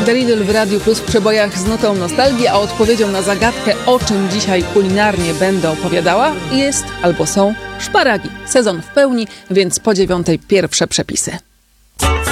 The Lidl w Radiu Plus w przebojach z nutą nostalgii, a odpowiedzią na zagadkę, o czym dzisiaj kulinarnie będę opowiadała, jest albo są szparagi. Sezon w pełni, więc po 9:00 pierwsze przepisy.